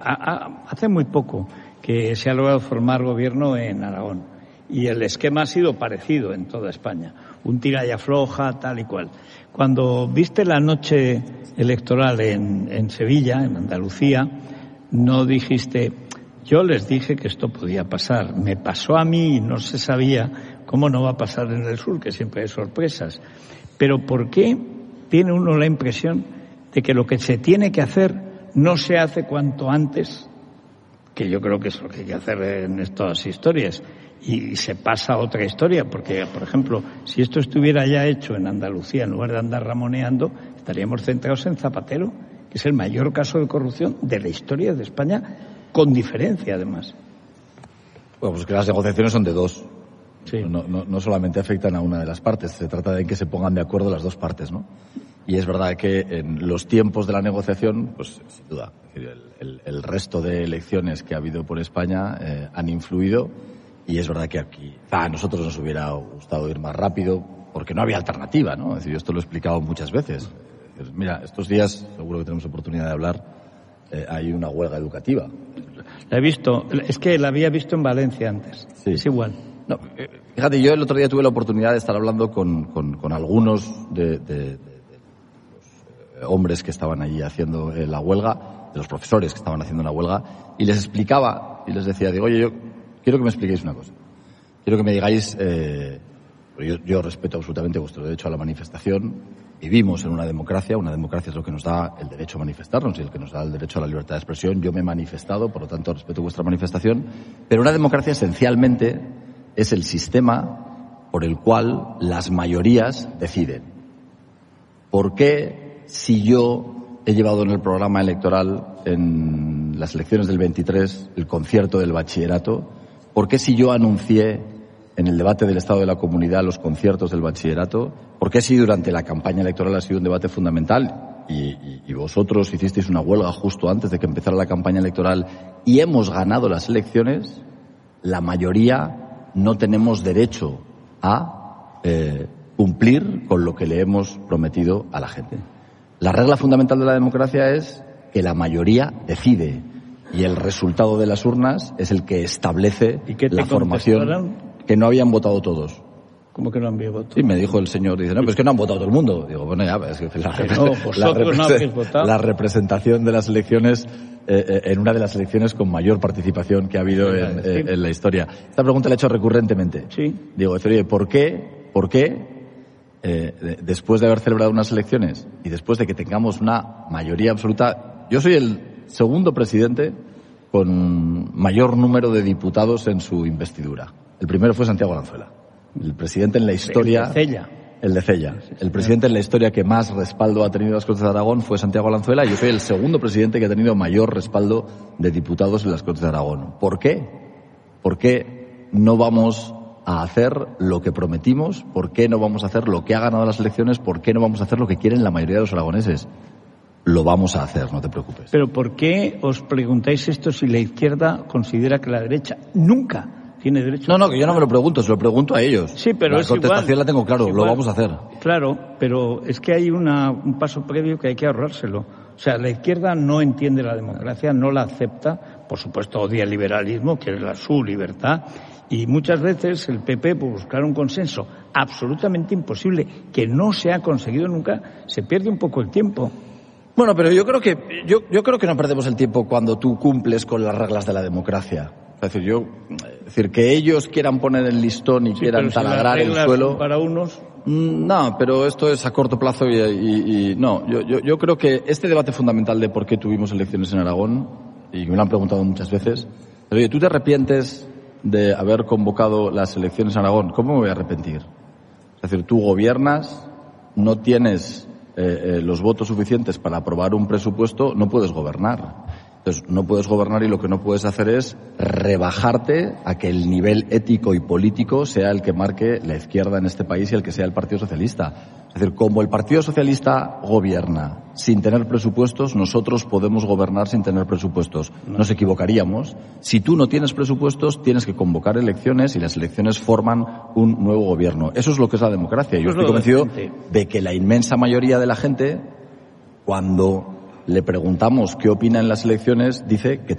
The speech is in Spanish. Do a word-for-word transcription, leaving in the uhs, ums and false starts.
Hace muy poco que se ha logrado formar gobierno en Aragón y el esquema ha sido parecido en toda España, un tira y afloja, tal y cual. Cuando viste la noche electoral en, en Sevilla, en Andalucía, no dijiste, yo les dije que esto podía pasar, me pasó a mí y no se sabía cómo no va a pasar en el sur, que siempre hay sorpresas. Pero ¿por qué tiene uno la impresión de que lo que se tiene que hacer no se hace cuanto antes, que yo creo que es lo que hay que hacer en estas historias, y se pasa a otra historia? Porque, por ejemplo, si esto estuviera ya hecho en Andalucía, en lugar de andar ramoneando, estaríamos centrados en Zapatero, que es el mayor caso de corrupción de la historia de España, con diferencia, además. Bueno, pues que las negociaciones son de dos. Sí. No, no, no solamente afectan a una de las partes, se trata de que se pongan de acuerdo las dos partes, ¿no? Y es verdad que en los tiempos de la negociación, pues sin duda, el, el, el resto de elecciones que ha habido por España eh, han influido, y es verdad que aquí a nosotros nos hubiera gustado ir más rápido porque no había alternativa, ¿no? Es decir, yo esto lo he explicado muchas veces. Mira, estos días, seguro que tenemos oportunidad de hablar, eh, hay una huelga educativa. La he visto, es que la había visto en Valencia antes, sí. Es igual. No, fíjate, yo el otro día tuve la oportunidad de estar hablando con, con, con algunos de, de, de, de los hombres que estaban allí haciendo la huelga, de los profesores que estaban haciendo la huelga, y les explicaba, y les decía, digo, oye, yo quiero que me expliquéis una cosa. Quiero que me digáis, eh, yo, yo respeto absolutamente vuestro derecho a la manifestación. Vivimos en una democracia, una democracia es lo que nos da el derecho a manifestarnos y el que nos da el derecho a la libertad de expresión. Yo me he manifestado, por lo tanto respeto vuestra manifestación, pero una democracia esencialmente es el sistema por el cual las mayorías deciden. ¿Por qué, si yo he llevado en el programa electoral en las elecciones del veintitrés el concierto del bachillerato, por qué si yo anuncié en el debate del Estado de la Comunidad los conciertos del bachillerato, por qué si durante la campaña electoral ha sido un debate fundamental y, y, y vosotros hicisteis una huelga justo antes de que empezara la campaña electoral y hemos ganado las elecciones, la mayoría no tenemos derecho a eh, cumplir con lo que le hemos prometido a la gente? La regla fundamental de la democracia es que la mayoría decide y el resultado de las urnas es el que establece la formación. Que no habían votado todos. ¿Cómo que no habían votado? Sí, me dijo el señor, dice, no, pero es que no han votado todo el mundo. Digo, bueno, ya, es que la, que no, la, repre no habéis votado. La representación de las elecciones, eh, eh, en una de las elecciones con mayor participación que ha habido sí, en, sí. eh, en la historia. Esta pregunta la he hecho recurrentemente. Sí. Digo, oye, ¿por qué, por qué, eh, de, después de haber celebrado unas elecciones y después de que tengamos una mayoría absoluta, yo soy el segundo presidente con mayor número de diputados en su investidura. El primero fue Santiago Alanzuela, el presidente en la historia... El de Cella. El de Cella. El presidente en la historia que más respaldo ha tenido en las Cortes de Aragón fue Santiago Alanzuela y yo soy el segundo presidente que ha tenido mayor respaldo de diputados en las Cortes de Aragón. ¿Por qué? ¿Por qué no vamos a hacer lo que prometimos? ¿Por qué no vamos a hacer lo que ha ganado las elecciones? ¿Por qué no vamos a hacer lo que quieren la mayoría de los aragoneses? Lo vamos a hacer, no te preocupes. Pero ¿por qué os preguntáis esto si la izquierda considera que la derecha nunca tiene derecho? No, no, que yo no me lo pregunto, se lo pregunto a ellos. Sí, pero la es contestación igual, la tengo claro, lo vamos a hacer. Claro, pero es que hay una, un paso previo que hay que ahorrárselo. O sea, la izquierda no entiende la democracia, no la acepta, por supuesto odia el liberalismo, que es la, su libertad, y muchas veces el P P, por buscar un consenso absolutamente imposible, que no se ha conseguido nunca, se pierde un poco el tiempo. Bueno, pero yo creo que yo, yo creo que no perdemos el tiempo cuando tú cumples con las reglas de la democracia. Es decir, yo, es decir, que ellos quieran poner el listón y sí, quieran taladrar si el suelo. Para unos. No, pero esto es a corto plazo y, y, y no. Yo, yo, yo creo que este debate fundamental de por qué tuvimos elecciones en Aragón, y me lo han preguntado muchas veces, pero oye, ¿tú te arrepientes de haber convocado las elecciones en Aragón? ¿Cómo me voy a arrepentir? Es decir, tú gobiernas, no tienes Eh, eh, los votos suficientes para aprobar un presupuesto, no puedes gobernar. Entonces, no puedes gobernar y lo que no puedes hacer es rebajarte a que el nivel ético y político sea el que marque la izquierda en este país y el que sea el Partido Socialista. Es decir, como el Partido Socialista gobierna sin tener presupuestos, nosotros podemos gobernar sin tener presupuestos. Nos equivocaríamos. Si tú no tienes presupuestos, tienes que convocar elecciones y las elecciones forman un nuevo gobierno. Eso es lo que es la democracia. Yo estoy convencido de que la inmensa mayoría de la gente, cuando le preguntamos qué opina en las elecciones, dice que